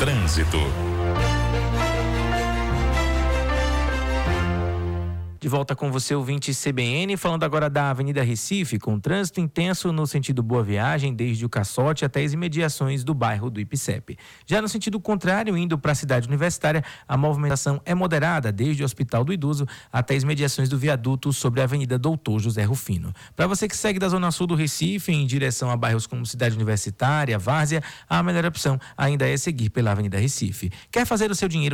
Trânsito. De volta com você, ouvinte CBN, falando agora da Avenida Recife, com trânsito intenso no sentido Boa Viagem, desde o Caçote até as imediações do bairro do Ipicep. Já no sentido contrário, indo para a cidade universitária, a movimentação é moderada, desde o Hospital do Idoso até as imediações do viaduto sobre a Avenida Doutor José Rufino. Para você que segue da Zona Sul do Recife, em direção a bairros como Cidade Universitária, Várzea, a melhor opção ainda é seguir pela Avenida Recife. Quer fazer o seu dinheiro